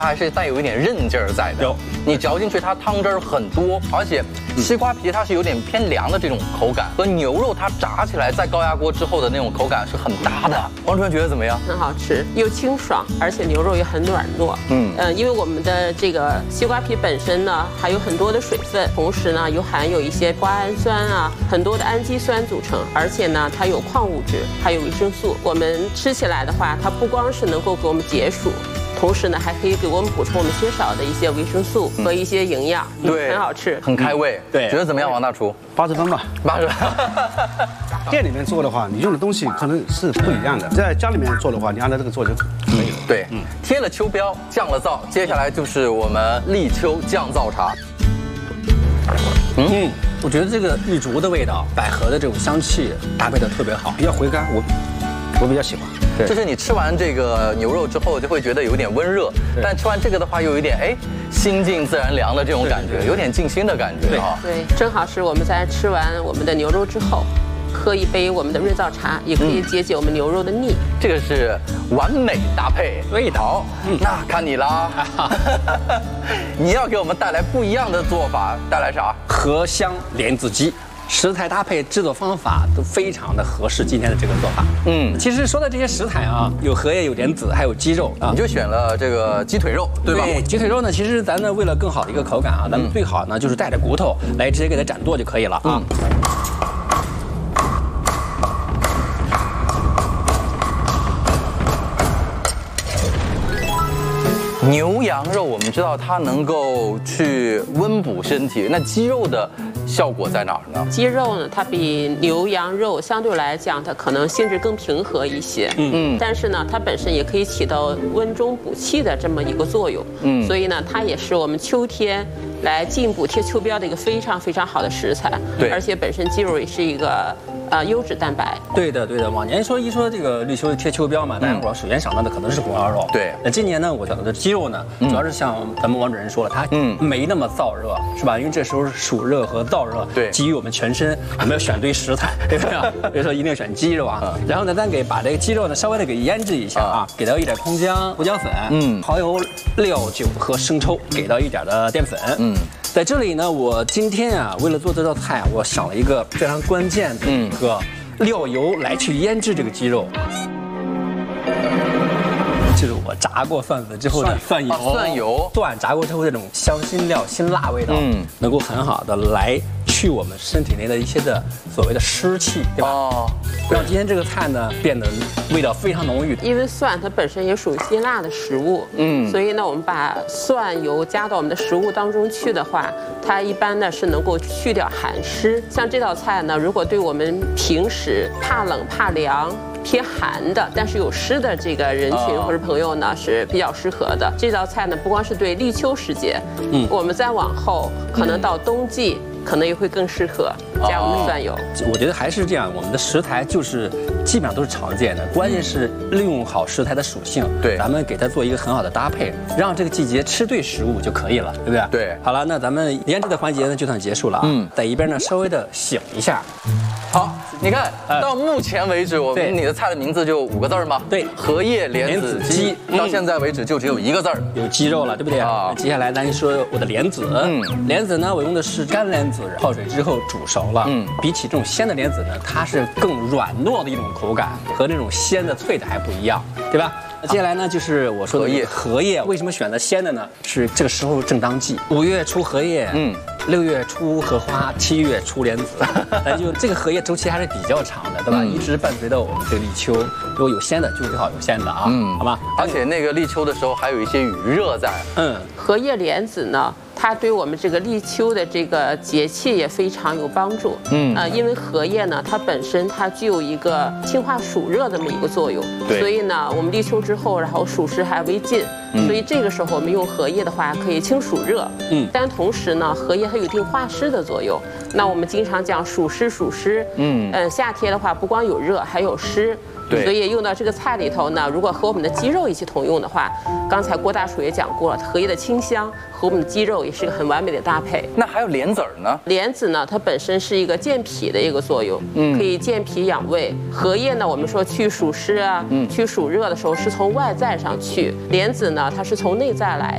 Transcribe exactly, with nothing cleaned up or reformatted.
还是带有一点韧劲儿在的。 有， 你嚼进去，它汤汁儿很多，而且西瓜皮它是有点偏凉的这种口感，和牛肉它炸起来在高压锅之后的那种口感是很搭的。王主任觉得怎么样？ 很好吃，又清爽，而且牛肉也很软糯。嗯嗯，因为我们的这个西瓜皮本身呢还有很多的水分，同时呢又含有一些瓜氨酸啊，很多的氨基酸组成，而且呢它有矿物质，还有维生素。我们吃起来的话，它不光是能够给我们解暑。同时呢，还可以给我们补充我们缺少的一些维生素和一些营养， 对， 很好吃， 很开胃。 对， 觉得怎么样，王大厨？ 八十分吧， 八十。 店里面做的话，你用的东西可能是不一样的。在家里面做的话，你按照这个做就可以了。 对，嗯，贴了秋膘，降了燥，接下来就是我们立秋降燥茶。 嗯，我觉得这个玉竹的味道，百合的这种香气搭配的特别好， 比较回甘，我我比较喜欢。 对，就是你吃完这个牛肉之后，就会觉得有点温热，但吃完这个的话，又有一点哎心静自然凉的这种感觉，有点静心的感觉啊。 对，正好是我们在吃完我们的牛肉之后，喝一杯我们的润燥茶，也可以解解我们牛肉的腻。 这个是完美搭配。 对的。 好，那看你啦。你要给我们带来不一样的做法，带来啥？ 荷香莲子鸡。食材搭配、制作方法都非常的合适今天的这个做法。嗯，其实说的这些食材啊，有荷叶、有莲子，还有鸡肉啊。 你就选了这个鸡腿肉，对吧？ 对，鸡腿肉呢，其实咱呢为了更好的一个口感啊，咱们最好呢就是带着骨头来直接给它斩剁就可以了啊。 牛羊肉我们知道它能够去温补身体，那鸡肉的效果在哪儿呢？ 鸡肉呢，它比牛羊肉相对来讲，它可能性质更平和一些。嗯嗯。但是呢，它本身也可以起到温中补气的这么一个作用。嗯。所以呢，它也是我们秋天来进补贴秋膘的一个非常非常好的食材。 对。 而且本身鸡肉也是一个呃优质蛋白。 对的对的，往年说一说这个立秋贴秋膘嘛，大家伙首先想到的可能是红烧肉。 对。 那今年呢，我想到的鸡肉呢，主要是像咱们王主任说了，它嗯没那么燥热，是吧？因为这时候暑热和燥热对基于我们全身，我们要选对食材，对不对？比如说一定要选鸡肉啊。然后呢，咱给把这个鸡肉呢稍微的给腌制一下啊，给到一点葱姜、胡椒粉、嗯、蚝油、料酒和生抽，给到一点的淀粉。嗯，在这里呢，我今天啊，为了做这道菜啊，我想了一个非常关键的一个料油来去腌制这个鸡肉。就是我炸过蒜子之后的蒜油， 蒜油， 蒜炸过之后这种香辛料、辛辣味道，嗯，能够很好的来去我们身体内的一些的所谓的湿气，对吧？哦，让今天这个菜呢变得味道非常浓郁。 因为蒜它本身也属于辛辣的食物，嗯，所以呢，我们把蒜油加到我们的食物当中去的话，它一般呢是能够去掉寒湿。像这道菜呢，如果对我们平时怕冷怕凉、偏寒的，但是有湿的这个人群或者朋友呢是比较适合的。这道菜呢，不光是对立秋时节，嗯，我们再往后可能到冬季，可能也会更适合加我们的蒜油。 我觉得还是这样，我们的食材就是基本上都是常见的，关键是利用好食材的属性， 对， 咱们给它做一个很好的搭配，让这个季节吃对食物就可以了，对不对？ 对。 好了，那咱们腌制的环节呢就算结束了啊，嗯，在一边呢稍微的醒一下。 好，你看到目前为止，我们你的菜的名字就五个字吗？ 对， 荷叶莲子鸡，到现在为止就只有一个字儿， 有鸡肉了，对不对啊？接下来咱就说我的莲子，嗯，莲子呢，我用的是干莲子，泡水之后煮熟了，嗯，比起这种鲜的莲子呢，它是更软糯的一种口感，和那种鲜的脆的还不一样，对吧？接下来呢，就是我说的荷叶。荷叶为什么选择鲜的呢？是这个时候正当季，五月出荷叶，嗯，六月出荷花，七月出莲子，咱就这个荷叶周期还是比较长的，对吧？一直伴随着我们这个立秋。如果有鲜的，就最好有鲜的啊，嗯，好吧。 而且那个立秋的时候还有一些余热在， 嗯，荷叶莲子呢，它对我们这个立秋的这个节气也非常有帮助。嗯，呃，因为荷叶呢，它本身它具有一个清化暑热这么一个作用。对。所以呢，我们立秋之后，然后暑湿还未尽，嗯、所以这个时候我们用荷叶的话，可以清暑热。嗯。但同时呢，荷叶它有一定化湿的作用。那我们经常讲暑湿暑湿。嗯。嗯、呃，夏天的话，不光有热，还有湿。对，所以用到这个菜里头呢，如果和我们的鸡肉一起同用的话，刚才郭大厨也讲过了，荷叶的清香和我们的鸡肉也是个很完美的搭配。 那还有莲子儿呢？ 莲子呢，它本身是一个健脾的一个作用，嗯，可以健脾养胃。荷叶呢，我们说去暑湿啊，嗯，去暑热的时候是从外在上去，莲子呢，它是从内在来